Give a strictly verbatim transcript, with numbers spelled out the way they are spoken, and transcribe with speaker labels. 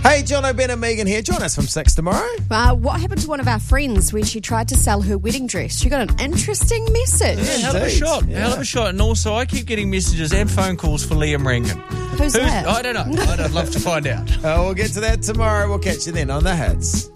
Speaker 1: Hey, John O'Ben and Megan here. Join us from six tomorrow.
Speaker 2: Uh, what happened to one of our friends when she tried to sell her wedding dress? She got an interesting message.
Speaker 3: Yeah, hell of a
Speaker 1: Indeed.
Speaker 3: shot.
Speaker 1: Yeah.
Speaker 3: Hell of a shot. And also, I keep getting messages and phone calls for Liam Rankin.
Speaker 2: Who's that?
Speaker 3: I don't know. I'd love to find out.
Speaker 1: Uh, we'll get to that tomorrow. We'll catch you then on The Hits.